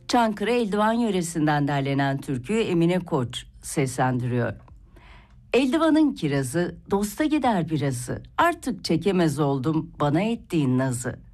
Çankırı Eldivan yöresinden derlenen türküyü Emine Koç seslendiriyor. Eldivanın kirazı, dosta gider birazı. Artık çekemez oldum bana ettiğin nazı.